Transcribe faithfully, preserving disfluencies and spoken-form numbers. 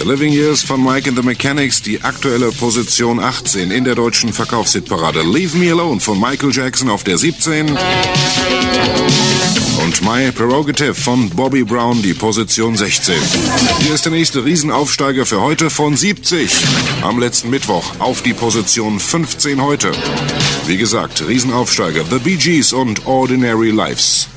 Living Years von Mike and the Mechanics, die aktuelle Position achtzehn in der deutschen Verkaufshitparade. Leave Me Alone von Michael Jackson auf der siebzehn. Und My Prerogative von Bobby Brown, die Position sechzehn. Hier ist der nächste Riesenaufsteiger für heute von siebzig. Am letzten Mittwoch auf die Position fünfzehn heute. Wie gesagt, Riesenaufsteiger The Bee Gees und Ordinary Lives.